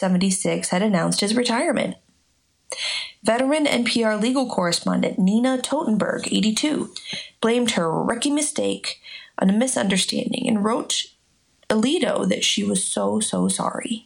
76, had announced his retirement. Veteran NPR legal correspondent Nina Totenberg, 82, blamed her rookie mistake on a misunderstanding and wrote Alito that she was so sorry.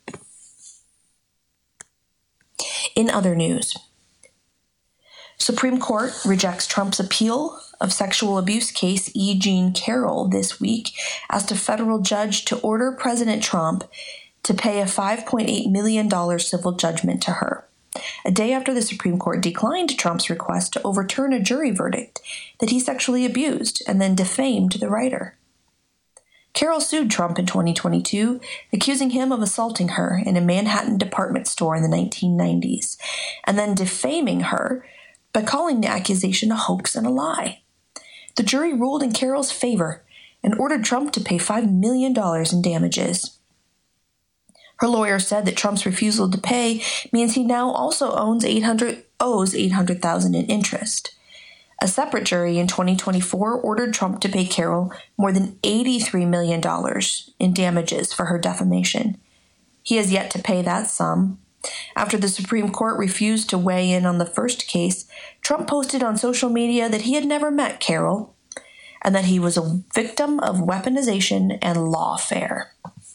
In other news, Supreme Court rejects Trump's appeal of sexual abuse case E. Jean Carroll this week, asked a federal judge to order President Trump to pay a $5.8 million civil judgment to her, a day after the Supreme Court declined Trump's request to overturn a jury verdict that he sexually abused and then defamed the writer. Carroll sued Trump in 2022, accusing him of assaulting her in a Manhattan department store in the 1990s, and then defaming her by calling the accusation a hoax and a lie. The jury ruled in Carroll's favor and ordered Trump to pay $5 million in damages. Her lawyer said that Trump's refusal to pay means he now also owes $800,000 in interest. A separate jury in 2024 ordered Trump to pay Carroll more than $83 million in damages for her defamation. He has yet to pay that sum. After the Supreme Court refused to weigh in on the first case, Trump posted on social media that he had never met Carroll and that he was a victim of weaponization and lawfare.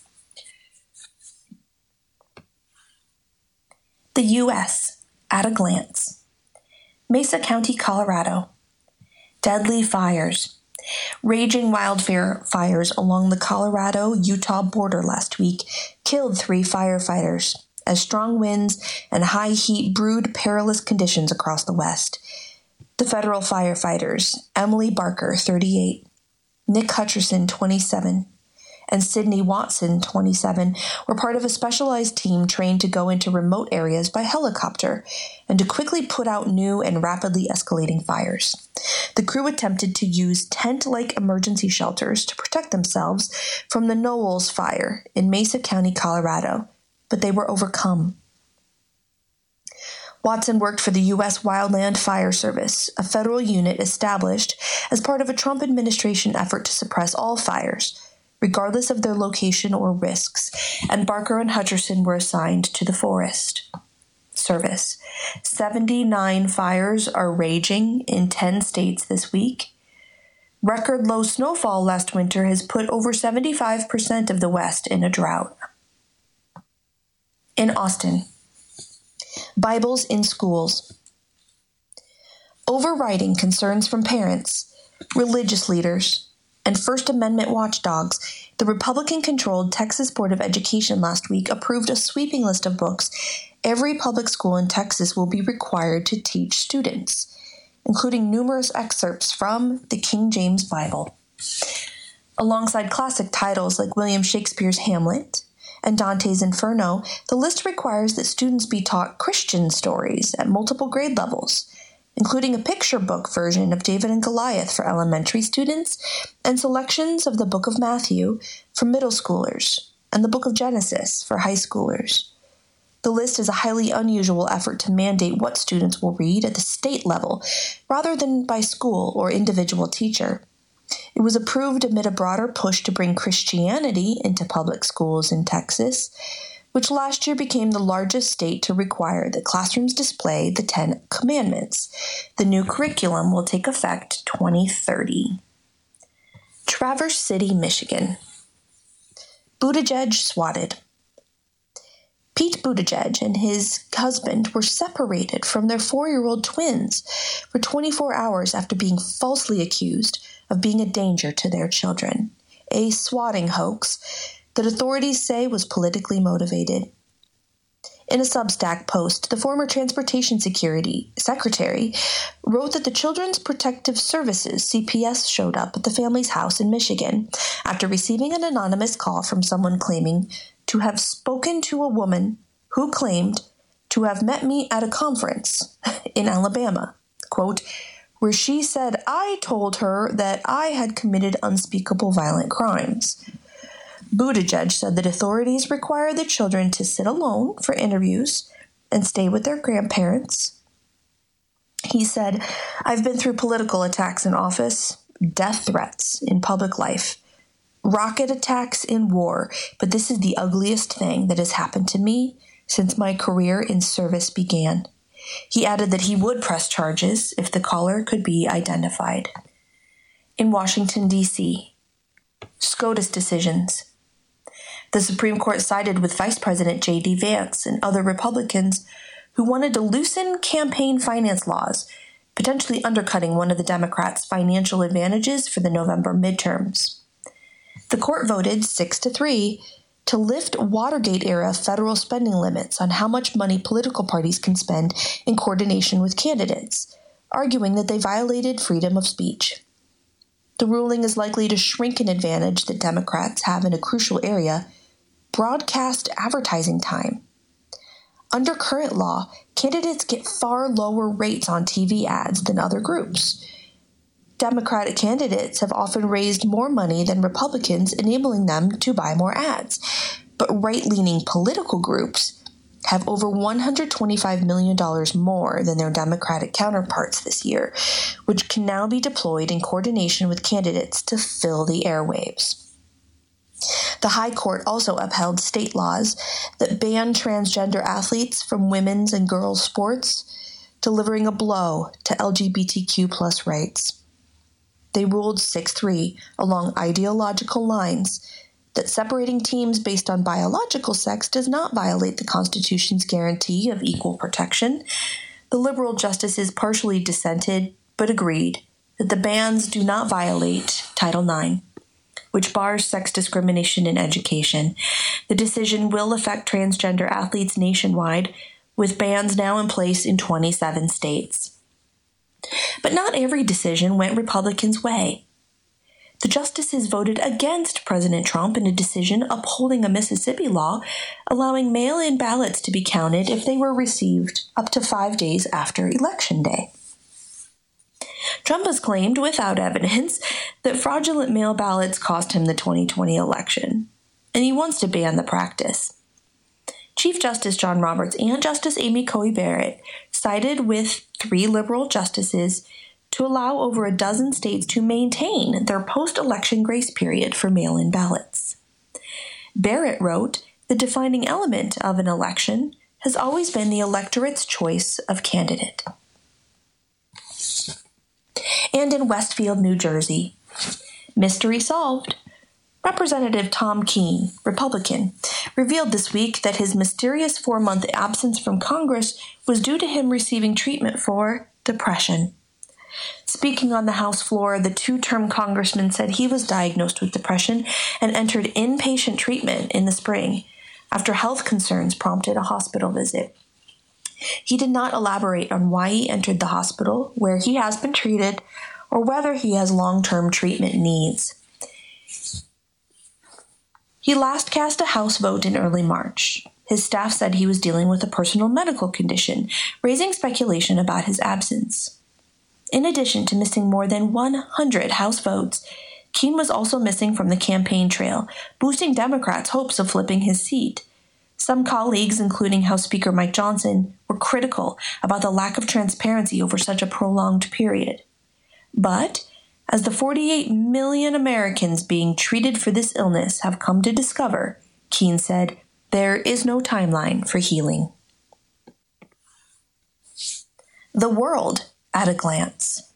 The U.S. at a glance. Mesa County, Colorado. Deadly fires. Raging wildfires along the Colorado-Utah border last week killed 3 firefighters as strong winds and high heat brewed perilous conditions across the West. The federal firefighters, Emily Barker, 38, Nick Hutcherson, 27, and Sydney Watson, 27, were part of a specialized team trained to go into remote areas by helicopter and to quickly put out new and rapidly escalating fires. The crew attempted to use tent-like emergency shelters to protect themselves from the Knowles Fire in Mesa County, Colorado, but they were overcome. Watson worked for the U.S. Wildland Fire Service, a federal unit established as part of a Trump administration effort to suppress all fires, regardless of their location or risks, and Barker and Hutcherson were assigned to the Forest Service. 79 fires are raging in 10 states this week. Record low snowfall last winter has put over 75% of the West in a drought. In Austin, Bibles in schools. Overriding concerns from parents, religious leaders, and First Amendment watchdogs, the Republican-controlled Texas Board of Education last week approved a sweeping list of books every public school in Texas will be required to teach students, including numerous excerpts from the King James Bible. Alongside classic titles like William Shakespeare's Hamlet and Dante's Inferno, the list requires that students be taught Christian stories at multiple grade levels, including a picture book version of David and Goliath for elementary students and selections of the Book of Matthew for middle schoolers and the Book of Genesis for high schoolers. The list is a highly unusual effort to mandate what students will read at the state level rather than by school or individual teacher. It was approved amid a broader push to bring Christianity into public schools in Texas, which last year became the largest state to require that classrooms display the 10 Commandments. The new curriculum will take effect 2030. Traverse City, Michigan. Buttigieg swatted. Pete Buttigieg and his husband were separated from their 4-year-old twins for 24 hours after being falsely accused of being a danger to their children, a swatting hoax that authorities say was politically motivated. In a Substack post, the former Transportation Security Secretary wrote that the Children's Protective Services, CPS, showed up at the family's house in Michigan after receiving an anonymous call from someone claiming to have spoken to a woman who claimed to have met me at a conference in Alabama, quote, where she said I told her that I had committed unspeakable violent crimes. Buttigieg said that authorities require the children to sit alone for interviews and stay with their grandparents. He said, I've been through political attacks in office, death threats in public life. rocket attacks in war, but this is the ugliest thing that has happened to me since my career in service began. He added that he would press charges if the caller could be identified. In Washington, D.C., SCOTUS decisions. The Supreme Court sided with Vice President J.D. Vance and other Republicans who wanted to loosen campaign finance laws, potentially undercutting one of the Democrats' financial advantages for the November midterms. The court voted 6-3 to lift Watergate-era federal spending limits on how much money political parties can spend in coordination with candidates, arguing that they violated freedom of speech. The ruling is likely to shrink an advantage that Democrats have in a crucial area, broadcast advertising time. Under current law, candidates get far lower rates on TV ads than other groups. Democratic candidates have often raised more money than Republicans, enabling them to buy more ads. But right-leaning political groups have over $125 million more than their Democratic counterparts this year, which can now be deployed in coordination with candidates to fill the airwaves. The High Court also upheld state laws that ban transgender athletes from women's and girls' sports, delivering a blow to LGBTQ+ rights. They ruled 6-3 along ideological lines that separating teams based on biological sex does not violate the Constitution's guarantee of equal protection. The liberal justices partially dissented but agreed that the bans do not violate Title IX, which bars sex discrimination in education. The decision will affect transgender athletes nationwide, with bans now in place in 27 states. But not every decision went Republicans' way. The justices voted against President Trump in a decision upholding a Mississippi law allowing mail-in ballots to be counted if they were received up to 5 days after Election Day. Trump has claimed, without evidence, that fraudulent mail ballots cost him the 2020 election, and he wants to ban the practice. Chief Justice John Roberts and Justice Amy Coney Barrett sided with 3 liberal justices to allow over a dozen states to maintain their post-election grace period for mail-in ballots. Barrett wrote, "The defining element of an election has always been the electorate's choice of candidate." And in Westfield, New Jersey, mystery solved. Representative Tom Keene, Republican, revealed this week that his mysterious 4-month absence from Congress was due to him receiving treatment for depression. Speaking on the House floor, the 2-term congressman said he was diagnosed with depression and entered inpatient treatment in the spring after health concerns prompted a hospital visit. He did not elaborate on why he entered the hospital, where he has been treated, or whether he has long-term treatment needs. He last cast a House vote in early March. His staff said he was dealing with a personal medical condition, raising speculation about his absence. In addition to missing more than 100 House votes, Keene was also missing from the campaign trail, boosting Democrats' hopes of flipping his seat. Some colleagues, including House Speaker Mike Johnson, were critical about the lack of transparency over such a prolonged period. But, as the 48 million Americans being treated for this illness have come to discover, Keene said, there is no timeline for healing. The world at a glance.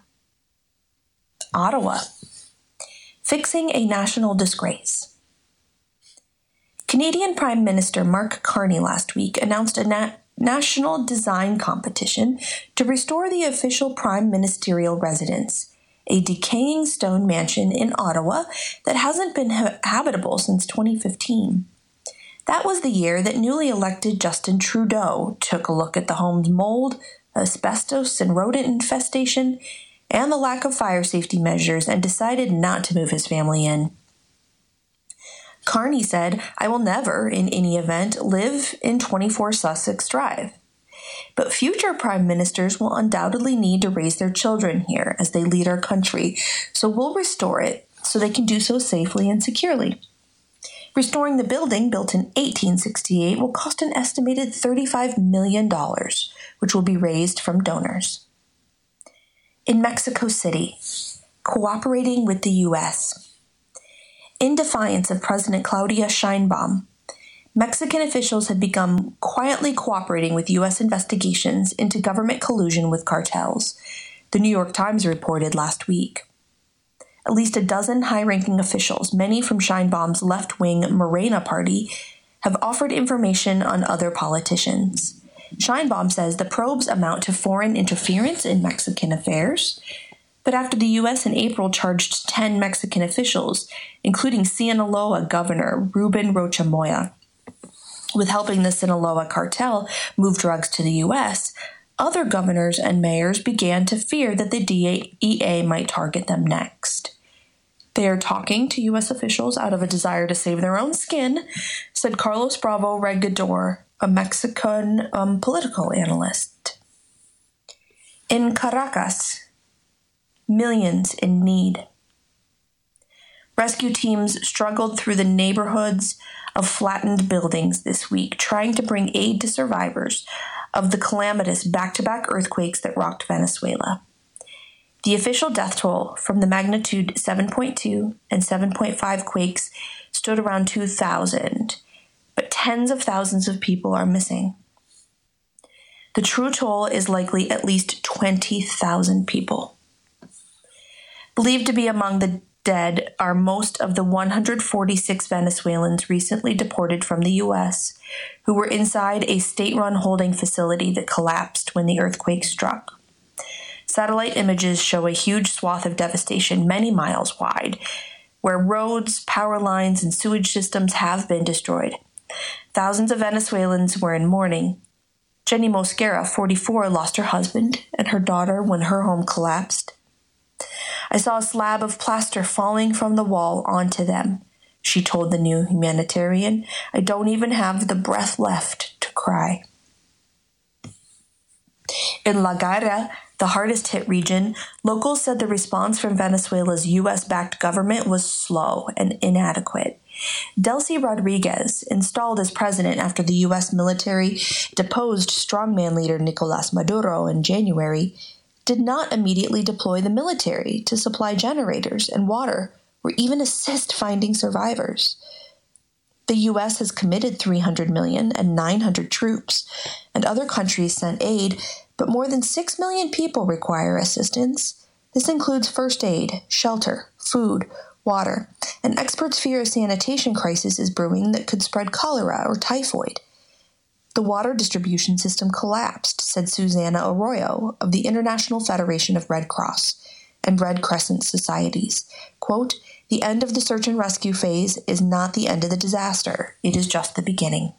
Ottawa. Fixing a national disgrace. Canadian Prime Minister Mark Carney last week announced a national design competition to restore the official prime ministerial residence, a decaying stone mansion in Ottawa that hasn't been habitable since 2015. That was the year that newly elected Justin Trudeau took a look at the home's mold, asbestos and rodent infestation, and the lack of fire safety measures and decided not to move his family in. Carney said, "I will never, in any event, live in 24 Sussex Drive. But future prime ministers will undoubtedly need to raise their children here as they lead our country, so we'll restore it so they can do so safely and securely. Restoring the building, built in 1868, will cost an estimated $35 million, which will be raised from donors." In Mexico City, cooperating with the U.S. In defiance of President Claudia Sheinbaum, Mexican officials had begun quietly cooperating with U.S. investigations into government collusion with cartels, the New York Times reported last week. At least a dozen high-ranking officials, many from Sheinbaum's left-wing Morena party, have offered information on other politicians. Sheinbaum says the probes amount to foreign interference in Mexican affairs, but after the U.S. in April charged 10 Mexican officials, including Sinaloa Governor Ruben Rocha Moya, with helping the Sinaloa cartel move drugs to the U.S., other governors and mayors began to fear that the DEA might target them next. They are talking to U.S. officials out of a desire to save their own skin, said Carlos Bravo Regador, a Mexican political analyst. In Caracas, millions in need. Rescue teams struggled through the neighborhoods of flattened buildings this week, trying to bring aid to survivors of the calamitous back-to-back earthquakes that rocked Venezuela. The official death toll from the magnitude 7.2 and 7.5 quakes stood around 2,000, but tens of thousands of people are missing. The true toll is likely at least 20,000 people. Believed to be among the dead are most of the 146 Venezuelans recently deported from the U.S., who were inside a state-run holding facility that collapsed when the earthquake struck. Satellite images show a huge swath of devastation many miles wide, where roads, power lines, and sewage systems have been destroyed. Thousands of Venezuelans were in mourning. Jenny Mosquera, 44, lost her husband and her daughter when her home collapsed. I saw a slab of plaster falling from the wall onto them, she told the New Humanitarian. I don't even have the breath left to cry. In La Guaira, the hardest-hit region, locals said the response from Venezuela's U.S.-backed government was slow and inadequate. Delcy Rodriguez, installed as president after the U.S. military deposed strongman leader Nicolas Maduro in January, did not immediately deploy the military to supply generators and water or even assist finding survivors. The U.S. has committed $300 million and 900 troops, and other countries sent aid, but more than 6 million people require assistance. This includes first aid, shelter, food, water, and experts fear a sanitation crisis is brewing that could spread cholera or typhoid. The water distribution system collapsed, said Susana Arroyo of the International Federation of Red Cross and Red Crescent Societies. Quote, the end of the search and rescue phase is not the end of the disaster. It is just the beginning.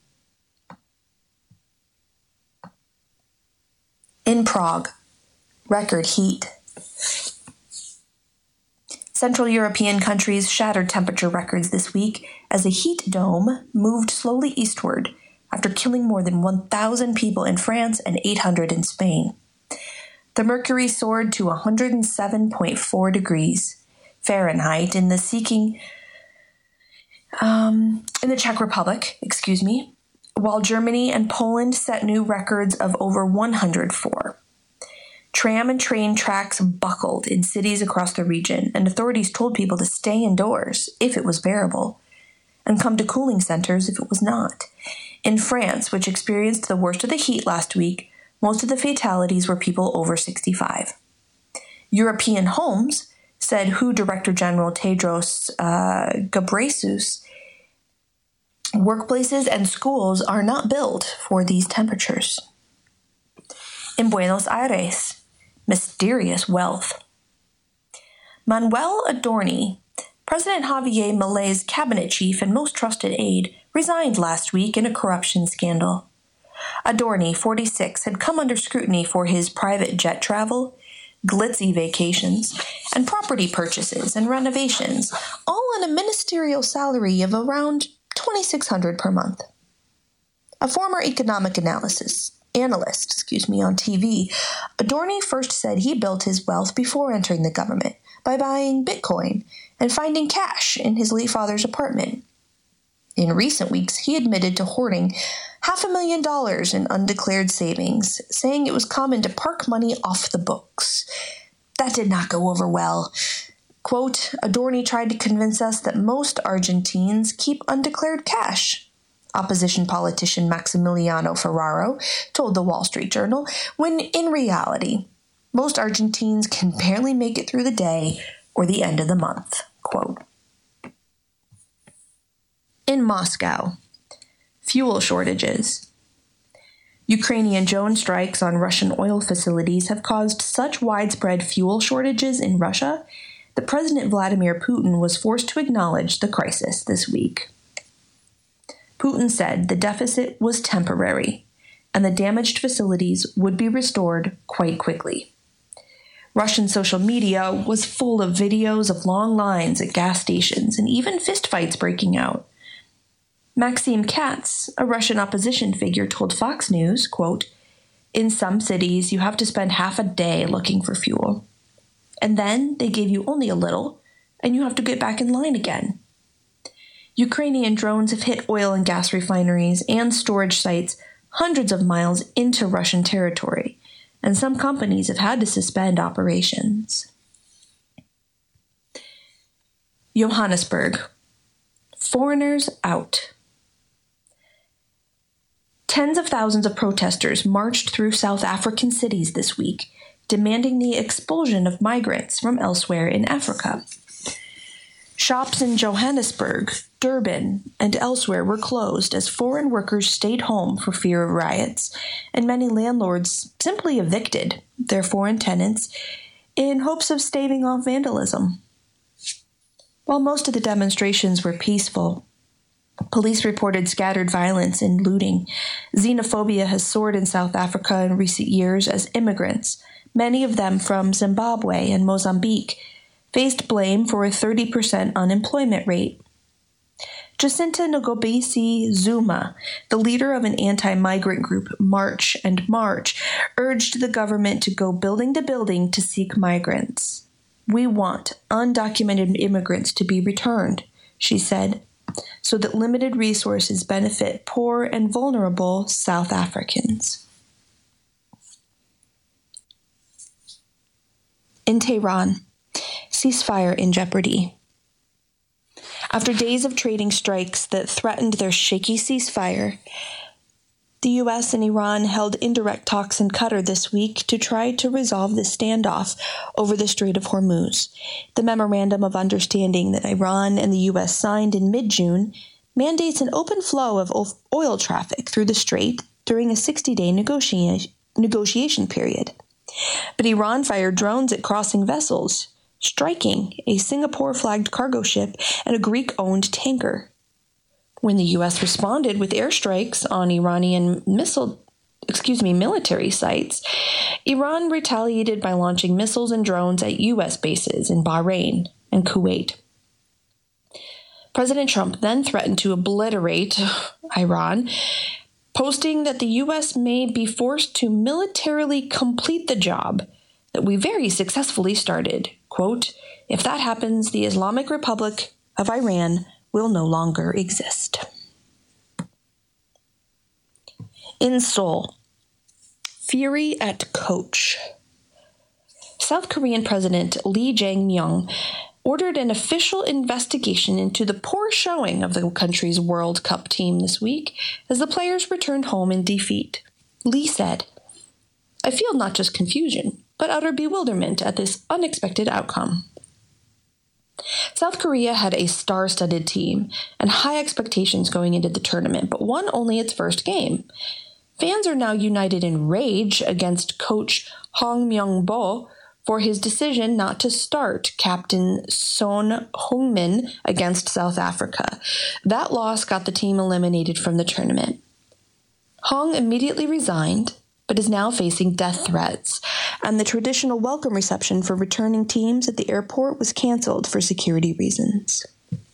In Prague, record heat. Central European countries shattered temperature records this week as a heat dome moved slowly eastward after killing more than 1,000 people in France and 800 in Spain. The mercury soared to 107.4 degrees Fahrenheit in the Czech Republic, while Germany and Poland set new records of over 104. Tram and train tracks buckled in cities across the region, and authorities told people to stay indoors if it was bearable, and come to cooling centers if it was not. In France, which experienced the worst of the heat last week, most of the fatalities were people over 65. European Homes said WHO Director General Tedros Ghebreyesus, workplaces and schools are not built for these temperatures. In Buenos Aires, mysterious wealth. Manuel Adorni, President Javier Milei's cabinet chief and most trusted aide, resigned last week in a corruption scandal. Adorni, 46, had come under scrutiny for his private jet travel, glitzy vacations, and property purchases and renovations, all on a ministerial salary of around $2,600 per month. A former economic analyst on TV, Adorni first said he built his wealth before entering the government by buying Bitcoin and finding cash in his late father's apartment. In recent weeks, he admitted to hoarding $500,000 in undeclared savings, saying it was common to park money off the books. That did not go over well. Quote, Adorni tried to convince us that most Argentines keep undeclared cash. Opposition politician Maximiliano Ferraro told the Wall Street Journal, when in reality, most Argentines can barely make it through the day or the end of the month. Quote. In Moscow, fuel shortages. Ukrainian drone strikes on Russian oil facilities have caused such widespread fuel shortages in Russia that President Vladimir Putin was forced to acknowledge the crisis this week. Putin said the deficit was temporary, and the damaged facilities would be restored quite quickly. Russian social media was full of videos of long lines at gas stations and even fistfights breaking out. Maxim Katz, a Russian opposition figure, told Fox News, quote, in some cities you have to spend half a day looking for fuel. And then they give you only a little, and you have to get back in line again. Ukrainian drones have hit oil and gas refineries and storage sites hundreds of miles into Russian territory, and some companies have had to suspend operations. Johannesburg. Foreigners out. Tens of thousands of protesters marched through South African cities this week, demanding the expulsion of migrants from elsewhere in Africa. Shops in Johannesburg, Durban, and elsewhere were closed as foreign workers stayed home for fear of riots, and many landlords simply evicted their foreign tenants in hopes of staving off vandalism. While most of the demonstrations were peaceful, police reported scattered violence and looting. Xenophobia has soared in South Africa in recent years as immigrants, many of them from Zimbabwe and Mozambique, faced blame for a 30% unemployment rate. Jacinta Ngobisi Zuma, the leader of an anti-migrant group March and March, urged the government to go building to building to seek migrants. We want undocumented immigrants to be returned, she said, so that limited resources benefit poor and vulnerable South Africans. In Tehran, ceasefire in jeopardy. After days of trading strikes that threatened their shaky ceasefire, the U.S. and Iran held indirect talks in Qatar this week to try to resolve the standoff over the Strait of Hormuz. The Memorandum of Understanding that Iran and the U.S. signed in mid-June mandates an open flow of oil traffic through the strait during a 60-day negotiation period. But Iran fired drones at crossing vessels, striking a Singapore-flagged cargo ship and a Greek-owned tanker. When the U.S. responded with airstrikes on Iranian military sites, Iran retaliated by launching missiles and drones at U.S. bases in Bahrain and Kuwait. President Trump then threatened to obliterate Iran, posting that the U.S. may be forced to militarily complete the job that we very successfully started. Quote, if that happens, the Islamic Republic of Iran will no longer exist. In Seoul, fury at Coach. South Korean President Lee Jae-myung ordered an official investigation into the poor showing of the country's World Cup team this week as the players returned home in defeat. Lee said, I feel not just confusion, but utter bewilderment at this unexpected outcome. South Korea had a star-studded team and high expectations going into the tournament, but won only its first game. Fans are now united in rage against coach Hong Myung-bo for his decision not to start captain Son Heung-min against South Africa. That loss got the team eliminated from the tournament. Hong immediately resigned, but is now facing death threats, and the traditional welcome reception for returning teams at the airport was canceled for security reasons.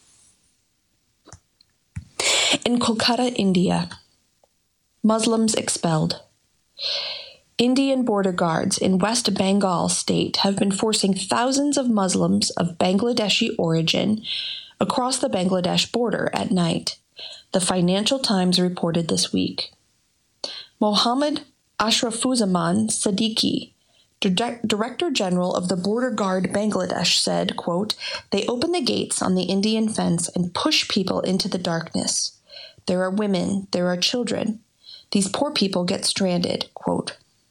In Kolkata, India, Muslims expelled. Indian border guards in West Bengal state have been forcing thousands of Muslims of Bangladeshi origin across the Bangladesh border at night, the Financial Times reported this week. Mohammed Ashrafuzzaman Siddiqui, Director General of the Border Guard Bangladesh said, quote, "They open the gates on the Indian fence and push people into the darkness. There are women, there are children. These poor people get stranded," quote.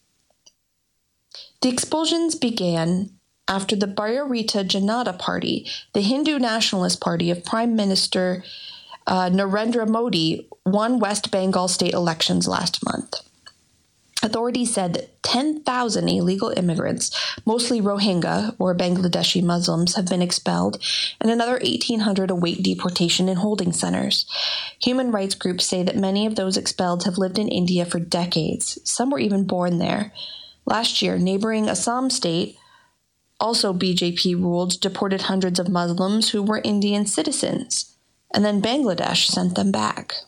The expulsions began after the Bharatiya Janata Party, the Hindu nationalist party of Prime Minister Narendra Modi, won West Bengal state elections last month. Authorities said that 10,000 illegal immigrants, mostly Rohingya or Bangladeshi Muslims, have been expelled, and another 1,800 await deportation in holding centers. Human rights groups say that many of those expelled have lived in India for decades. Some were even born there. Last year, neighboring Assam state, also BJP ruled, deported hundreds of Muslims who were Indian citizens, and then Bangladesh sent them back.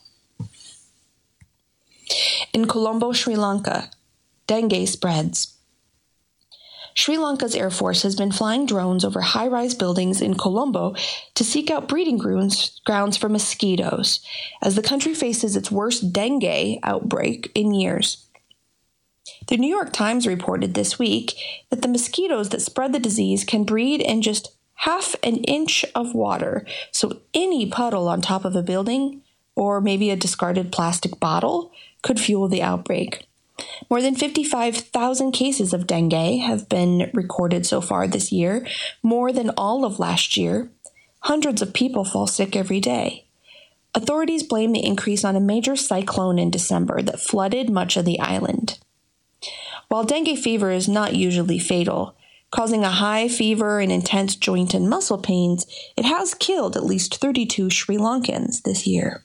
In Colombo, Sri Lanka, dengue spreads. Sri Lanka's Air Force has been flying drones over high-rise buildings in Colombo to seek out breeding grounds for mosquitoes, as the country faces its worst dengue outbreak in years. The New York Times reported this week that the mosquitoes that spread the disease can breed in just half an inch of water, so any puddle on top of a building, or maybe a discarded plastic bottle, could fuel the outbreak. More than 55,000 cases of dengue have been recorded so far this year, more than all of last year. Hundreds of people fall sick every day. Authorities blame the increase on a major cyclone in December that flooded much of the island. While dengue fever is not usually fatal, causing a high fever and intense joint and muscle pains, it has killed at least 32 Sri Lankans this year.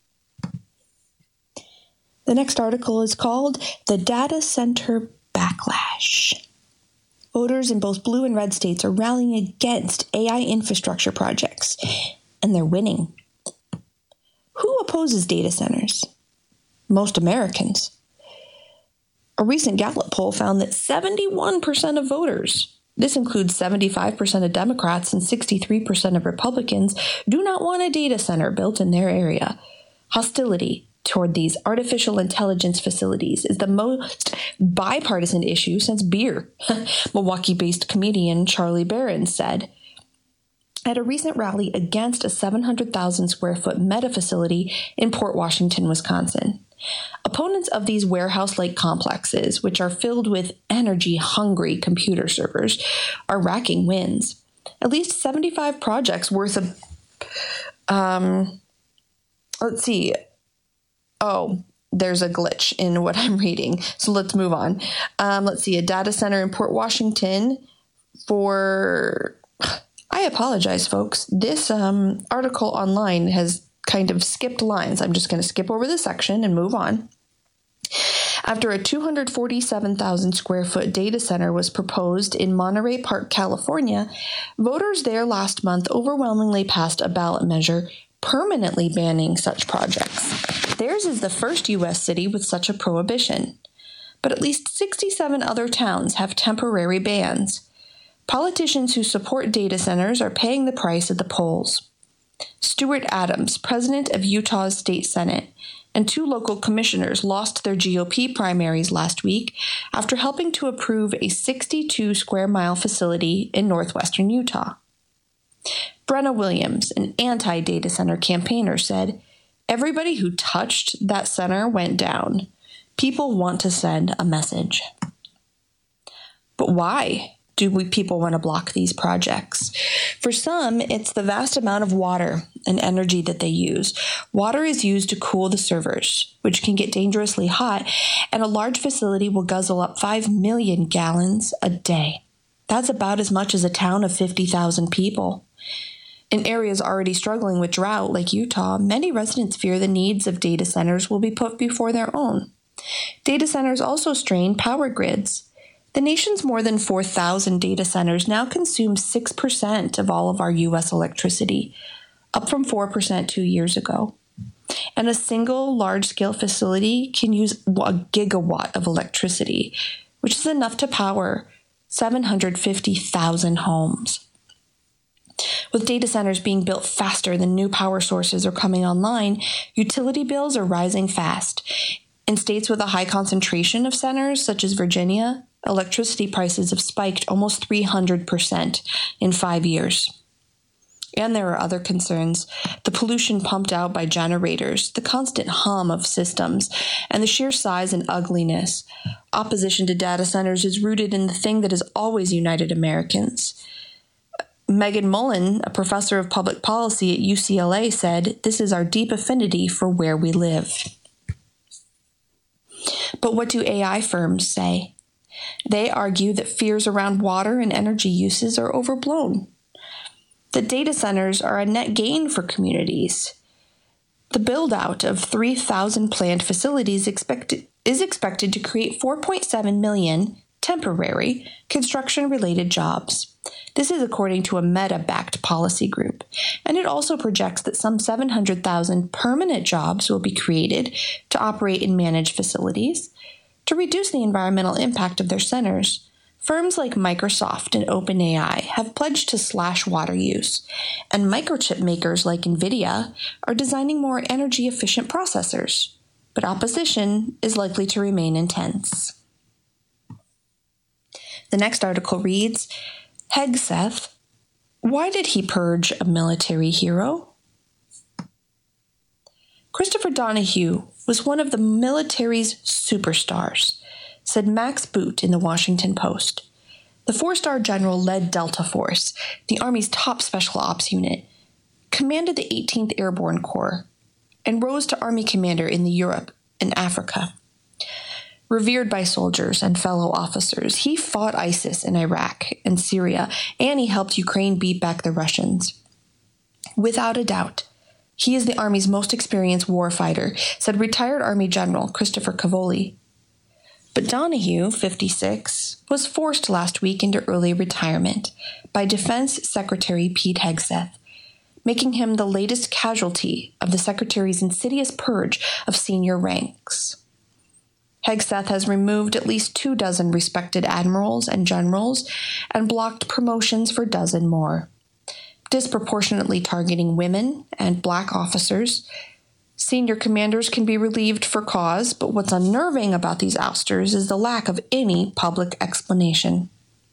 The next article is called "The Data Center Backlash." Voters in both blue and red states are rallying against AI infrastructure projects, and they're winning. Who opposes data centers? Most Americans. A recent Gallup poll found that 71% of voters, this includes 75% of Democrats and 63% of Republicans, do not want a data center built in their area. Hostility toward these artificial intelligence facilities is the most bipartisan issue since beer, Milwaukee-based comedian Charlie Barron said at a recent rally against a 700,000 square foot Meta facility in Port Washington, Wisconsin. Opponents of these warehouse-like complexes, which are filled with energy-hungry computer servers, are racking wins. At least 75 projects worth of, there's a glitch in what I'm reading, so let's move on. A data center in Port Washington I apologize, folks. This article online has kind of skipped lines. I'm just going to skip over this section and move on. After a 247,000 square foot data center was proposed in Monterey Park, California, voters there last month overwhelmingly passed a ballot measure permanently banning such projects. Theirs is the first U.S. city with such a prohibition. But at least 67 other towns have temporary bans. Politicians who support data centers are paying the price at the polls. Stuart Adams, president of Utah's state senate, and 2 local commissioners lost their GOP primaries last week after helping to approve a 62-square-mile facility in northwestern Utah. Brenna Williams, an anti-data center campaigner, said, "Everybody who touched that center went down. People want to send a message." But why do people want to block these projects? For some, it's the vast amount of water and energy that they use. Water is used to cool the servers, which can get dangerously hot, and a large facility will guzzle up 5 million gallons a day. That's about as much as a town of 50,000 people. In areas already struggling with drought like Utah, many residents fear the needs of data centers will be put before their own. Data centers also strain power grids. The nation's more than 4,000 data centers now consume 6% of all of our U.S. electricity, up from 4% 2 years ago. And a single large-scale facility can use a gigawatt of electricity, which is enough to power 750,000 homes. With data centers being built faster than new power sources are coming online, utility bills are rising fast. In states with a high concentration of centers, such as Virginia, electricity prices have spiked almost 300% in 5 years. And there are other concerns: the pollution pumped out by generators, the constant hum of systems, and the sheer size and ugliness. Opposition to data centers is rooted in the thing that has always united Americans. Megan Mullen, a professor of public policy at UCLA, said, "This is our deep affinity for where we live." But what do AI firms say? They argue that fears around water and energy uses are overblown. The data centers are a net gain for communities. The build-out of 3,000 planned facilities is expected to create 4.7 million temporary construction-related jobs. This is according to a Meta-backed policy group, and it also projects that some 700,000 permanent jobs will be created to operate and manage facilities. To reduce the environmental impact of their centers, firms like Microsoft and OpenAI have pledged to slash water use, and microchip makers like NVIDIA are designing more energy-efficient processors. But opposition is likely to remain intense. The next article reads, Hegseth, why did he purge a military hero? Christopher Donahue was one of the military's superstars, said Max Boot in the Washington Post. The 4-star general led Delta Force, the Army's top special ops unit, commanded the 18th Airborne Corps, and rose to Army commander in Europe and Africa. Revered by soldiers and fellow officers, he fought ISIS in Iraq and Syria, and he helped Ukraine beat back the Russians. Without a doubt, he is the Army's most experienced warfighter, said retired Army General Christopher Cavoli. But Donahue, 56, was forced last week into early retirement by Defense Secretary Pete Hegseth, making him the latest casualty of the Secretary's insidious purge of senior ranks. Hegseth has removed at least 24 respected admirals and generals and blocked promotions for a dozen more, disproportionately targeting women and black officers. Senior commanders can be relieved for cause, but what's unnerving about these ousters is the lack of any public explanation.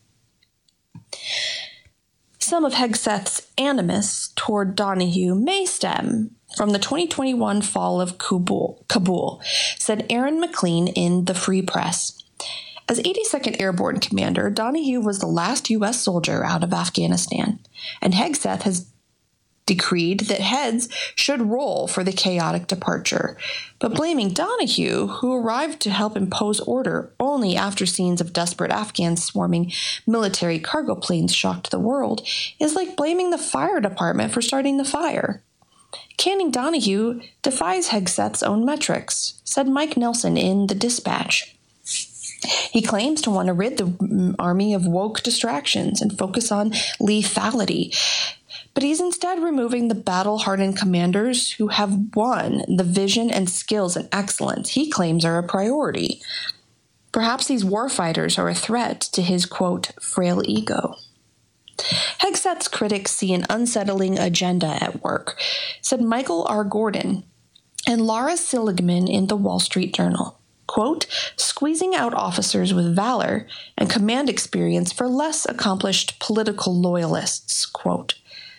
Some of Hegseth's animus toward Donahue may stem from the 2021 fall of Kabul, said Aaron McLean in The Free Press. As 82nd Airborne Commander, Donahue was the last U.S. soldier out of Afghanistan, and Hegseth has decreed that heads should roll for the chaotic departure. But blaming Donahue, who arrived to help impose order only after scenes of desperate Afghans swarming military cargo planes shocked the world, is like blaming the fire department for starting the fire. Canning Donahue defies Hegseth's own metrics, said Mike Nelson in The Dispatch. He claims to want to rid the Army of woke distractions and focus on lethality, but he's instead removing the battle-hardened commanders who have won the vision and skills and excellence he claims are a priority. Perhaps these warfighters are a threat to his, quote, frail ego. Hegseth's critics see an unsettling agenda at work, said Michael R. Gordon and Laura Seligman in the Wall Street Journal. Quote, squeezing out officers with valor and command experience for less accomplished political loyalists, quote.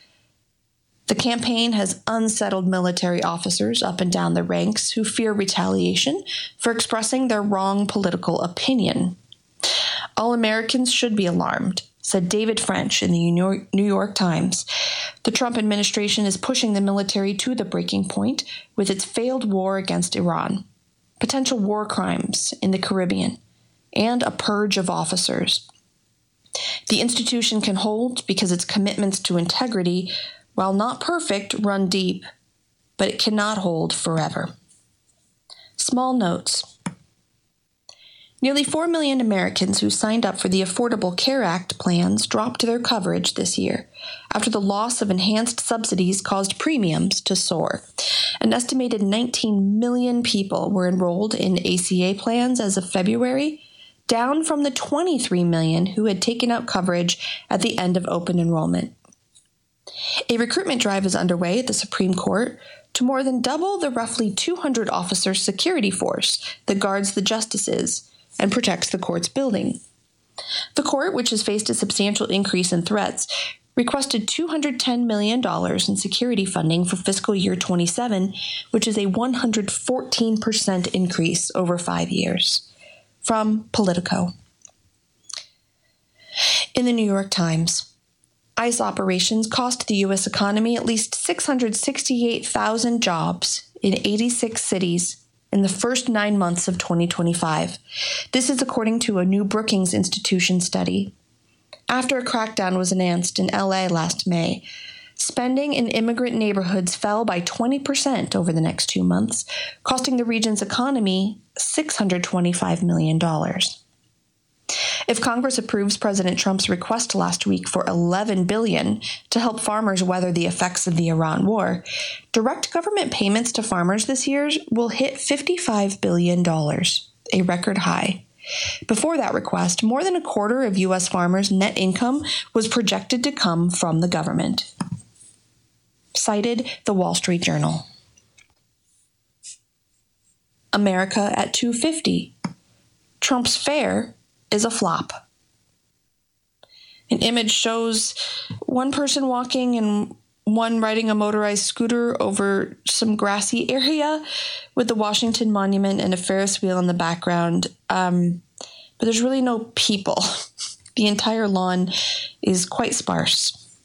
The campaign has unsettled military officers up and down the ranks who fear retaliation for expressing their wrong political opinion. All Americans should be alarmed, said David French in the New York Times. The Trump administration is pushing the military to the breaking point with its failed war against Iran, potential war crimes in the Caribbean, and a purge of officers. The institution can hold because its commitments to integrity, while not perfect, run deep, but it cannot hold forever. Small notes. Nearly 4 million Americans who signed up for the Affordable Care Act plans dropped their coverage this year after the loss of enhanced subsidies caused premiums to soar. An estimated 19 million people were enrolled in ACA plans as of February, down from the 23 million who had taken out coverage at the end of open enrollment. A recruitment drive is underway at the Supreme Court to more than double the roughly 200-officer security force that guards the justices and protects the court's building. The court, which has faced a substantial increase in threats, requested $210 million in security funding for fiscal year 27, which is a 114% increase over 5 years. From Politico. In the New York Times, ICE operations cost the U.S. economy at least 668,000 jobs in 86 cities in the first 9 months of 2025. This is according to a new Brookings Institution study. After a crackdown was announced in L.A. last May, spending in immigrant neighborhoods fell by 20% over the next 2 months, costing the region's economy $625 million. If Congress approves President Trump's request last week for $11 billion to help farmers weather the effects of the Iran war, direct government payments to farmers this year will hit $55 billion, a record high. Before that request, more than a quarter of U.S. farmers' net income was projected to come from the government. Cited the Wall Street Journal. America at 250. Trump's fare is a flop. An image shows one person walking and one riding a motorized scooter over some grassy area with the Washington Monument and a Ferris wheel in the background. But there's really no people. The entire lawn is quite sparse.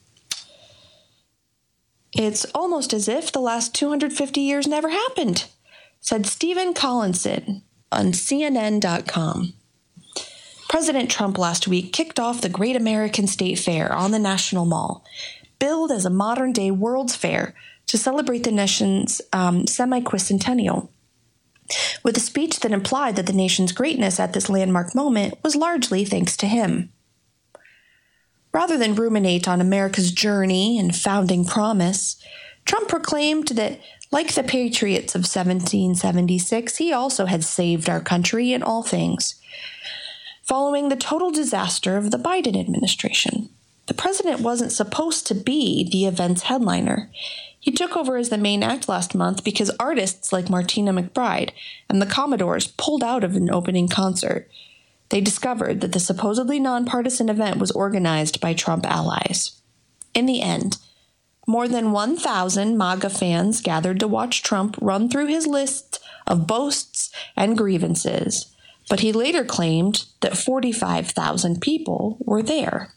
It's almost as if the last 250 years never happened, said Stephen Collinson on CNN.com. President Trump last week kicked off the Great American State Fair on the National Mall, billed as a modern-day World's Fair to celebrate the nation's semi-quincentennial, with a speech that implied that the nation's greatness at this landmark moment was largely thanks to him. Rather than ruminate on America's journey and founding promise, Trump proclaimed that, like the patriots of 1776, he also had saved our country in all things. Following the total disaster of the Biden administration, the president wasn't supposed to be the event's headliner. He took over as the main act last month because artists like Martina McBride and the Commodores pulled out of an opening concert. They discovered that the supposedly nonpartisan event was organized by Trump allies. In the end, more than 1,000 MAGA fans gathered to watch Trump run through his list of boasts and grievances, but he later claimed that 45,000 people were there.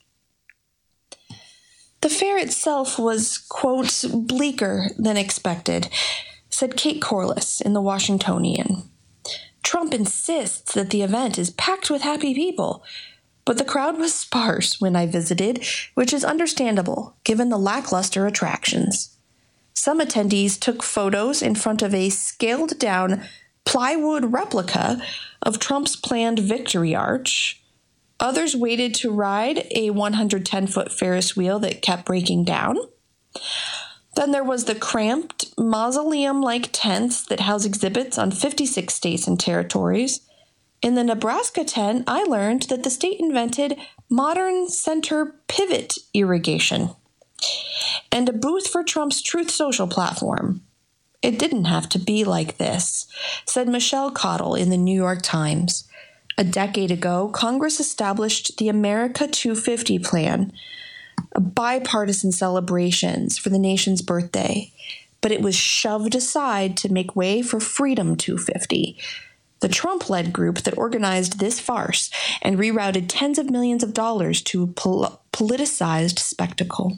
The fair itself was, quote, bleaker than expected, said Kate Corliss in the Washingtonian. Trump insists that the event is packed with happy people, but the crowd was sparse when I visited, which is understandable given the lackluster attractions. Some attendees took photos in front of a scaled-down plywood replica of Trump's planned victory arch. Others waited to ride a 110-foot Ferris wheel that kept breaking down. Then there was the cramped, mausoleum-like tents that house exhibits on 56 states and territories. In the Nebraska tent, I learned that the state invented modern center pivot irrigation and a booth for Trump's Truth Social platform. It didn't have to be like this, said Michelle Cottle in the New York Times. A decade ago, Congress established the America 250 plan, bipartisan celebrations for the nation's birthday, but it was shoved aside to make way for Freedom 250, the Trump-led group that organized this farce and rerouted tens of millions of dollars to a politicized spectacle.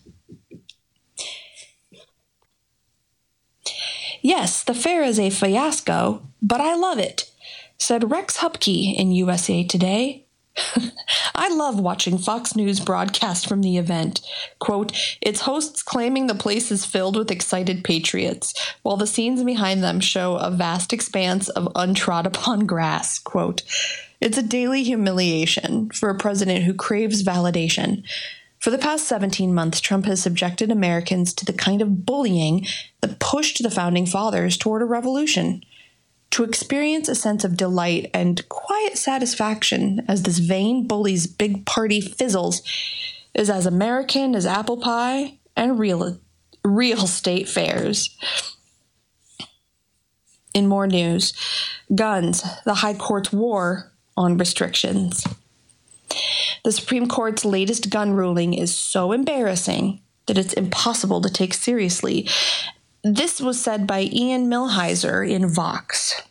Yes, the fair is a fiasco, but I love it, said Rex Hupke in USA Today. I love watching Fox News broadcast from the event. Quote, its hosts claiming the place is filled with excited patriots, while the scenes behind them show a vast expanse of untrodden-upon grass. Quote, it's a daily humiliation for a president who craves validation. For the past 17 months, Trump has subjected Americans to the kind of bullying that pushed the Founding Fathers toward a revolution. To experience a sense of delight and quiet satisfaction as this vain bully's big party fizzles is as American as apple pie and real state fairs. In more news, guns, the High Court's war on restrictions. The Supreme Court's latest gun ruling is so embarrassing that it's impossible to take seriously. This was said by Ian Millhiser in Vox.